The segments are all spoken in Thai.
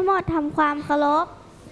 หมดทำความเคารพ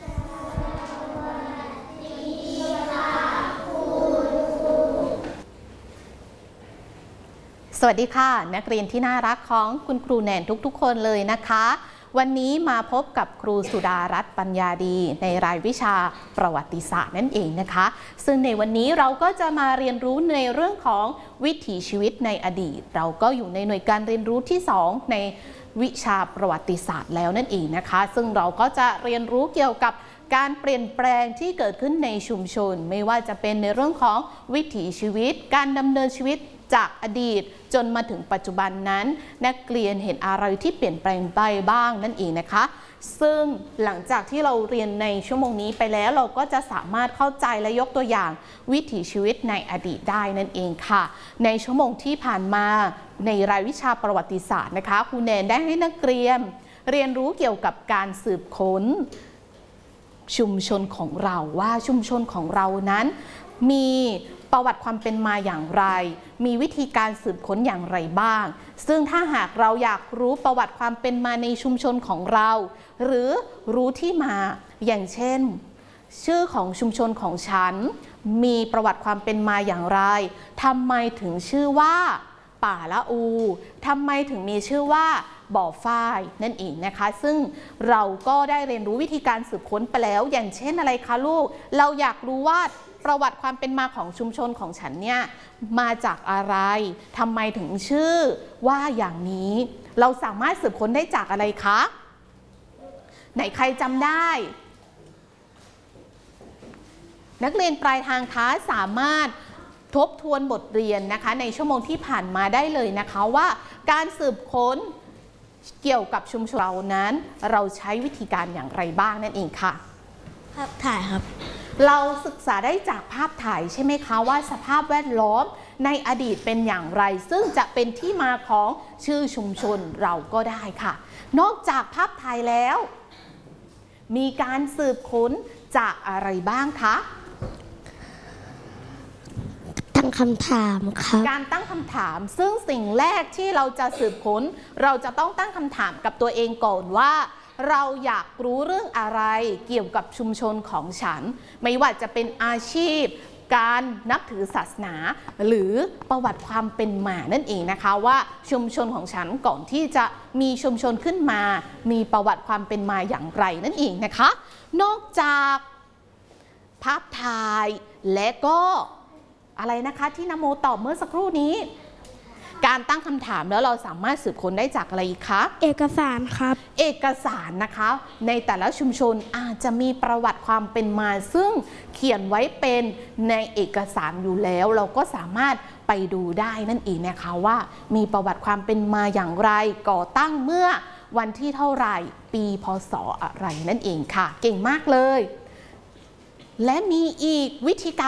สวัสดีค่ะนักเรียนที่น่ารักของคุณครูแนนทุกๆคนเลยนะคะวันนี้มาพบกับครูสุดารัตน์ปัญญาดีในรายวิชาประวัติศาสตร์นั่นเองนะคะซึ่งในวันนี้เราก็จะมาเรียนรู้ในเรื่องของวิถีชีวิตในอดีตเราก็อยู่ในหน่วยการเรียนรู้ที่2ในวิชาประวัติศาสตร์แล้วนั่นเองนะคะซึ่งเราก็จะเรียนรู้เกี่ยวกับการเปลี่ยนแปลงที่เกิดขึ้นในชุมชนไม่ว่าจะเป็นในเรื่องของวิถีชีวิตการดำเนินชีวิตจากอดีตจนมาถึงปัจจุบันนั้นนักเรียนเห็นอะไรที่เปลี่ยนแปลงไปบ้างนั่นเองนะคะซึ่งหลังจากที่เราเรียนในชั่วโมงนี้ไปแล้วเราก็จะสามารถเข้าใจและยกตัวอย่างวิถีชีวิตในอดีตได้นั่นเองค่ะในชั่วโมงที่ผ่านมาในรายวิชาประวัติศาสตร์นะคะครูแนนได้ให้นักเรียนเรียนรู้เกี่ยวกับการสืบค้นชุมชนของเราว่าชุมชนของเรานั้นมีประวัติความเป็นมาอย่างไรมีวิธีการสืบค้นอย่างไรบ้างซึ่งถ้าหากเราอยากรู้ประวัติความเป็นมาในชุมชนของเราหรือรู้ที่มาอย่างเช่นชื่อของชุมชนของฉันมีประวัติความเป็นมาอย่างไรทำไมถึงชื่อว่าป่าละอูทำไมถึงมีชื่อว่าบ่อฝ้ายนั่นเองนะคะซึ่งเราก็ได้เรียนรู้วิธีการสืบค้นไปแล้วอย่างเช่นอะไรคะลูกเราอยากรู้ว่าประวัติความเป็นมาของชุมชนของฉันเนี่ยมาจากอะไรทำไมถึงชื่อว่าอย่างนี้เราสามารถสืบค้นได้จากอะไรคะไหนใครจำได้นักเรียนปลายทางคะสามารถทบทวนบทเรียนนะคะในชั่วโมงที่ผ่านมาได้เลยนะคะว่าการสืบค้นเกี่ยวกับชุมชนเรานั้นเราใช้วิธีการอย่างไรบ้างนั่นเองค่ะภาพถ่ายครับเราศึกษาได้จากภาพถ่ายใช่ไหมคะว่าสภาพแวดล้อมในอดีตเป็นอย่างไรซึ่งจะเป็นที่มาของชื่อชุมชนเราก็ได้ค่ะนอกจากภาพถ่ายแล้วมีการสืบค้นจากอะไรบ้างคะตั้งคำถามครับการตั้งคำถามซึ่งสิ่งแรกที่เราจะสืบค้นเราจะต้องตั้งคำถามกับตัวเองก่อนว่าเราอยากรู้เรื่องอะไรเกี่ยวกับชุมชนของฉันไม่ว่าจะเป็นอาชีพการนับถือศาสนาหรือประวัติความเป็นมานั่นเองนะคะว่าชุมชนของฉันก่อนที่จะมีชุมชนขึ้นมามีประวัติความเป็นมาอย่างไรนั่นเองนะคะนอกจากภาพถ่ายและก็อะไรนะคะที่นโมตอบเมื่อสักครู่นี้การตั้งคำถามแล้วเราสามารถสืบค้นได้จากอะไรคะเอกสารครับเอกสารนะคะในแต่ละชุมชนอาจจะมีประวัติความเป็นมาซึ่งเขียนไว้เป็นในเอกสารอยู่แล้วเราก็สามารถไปดูได้นั่นเองนะคะว่ามีประวัติความเป็นมาอย่างไรก่อตั้งเมื่อวันที่เท่าไหร่ปีพ.ศ.อะไรนั่นเองค่ะเก่งมากเลยและมีอีกวิธีการ